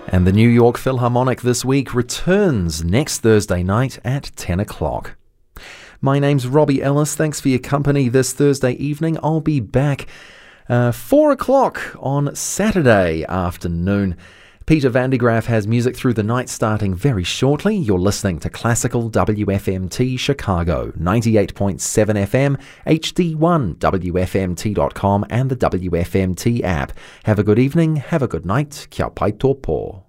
And the New York Philharmonic this week returns next Thursday night at 10 o'clock. My name's Robbie Ellis. Thanks for your company this Thursday evening. I'll be back 4 o'clock on Saturday afternoon. Peter Van de Graaff has music through the night starting very shortly. You're listening to Classical WFMT Chicago, 98.7 FM, HD1, WFMT.com and the WFMT app. Have a good evening, have a good night. Kia pai tō pō.